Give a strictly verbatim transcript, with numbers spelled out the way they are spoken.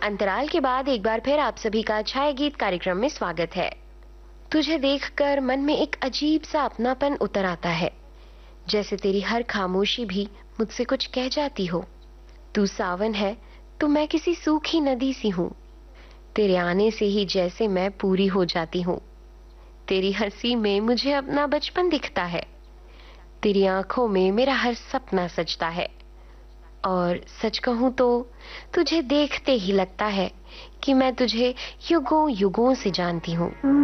अंतराल के बाद एक बार फिर आप सभी का छाया गीत कार्यक्रम में स्वागत है। तुझे देखकर मन में एक अजीब सा अपनापन उतर आता है, जैसे तेरी हर खामोशी भी मुझसे कुछ कह जाती हो। तू सावन है तो मैं किसी सूखी नदी सी हूँ, तेरे आने से ही जैसे मैं पूरी हो जाती हूँ। तेरी हंसी में मुझे अपना बचपन दिखता है, तेरी आंखों में मेरा हर सपना सजता है। और सच कहूं तो तुझे देखते ही लगता है कि मैं तुझे युगों युगों से जानती हूँ।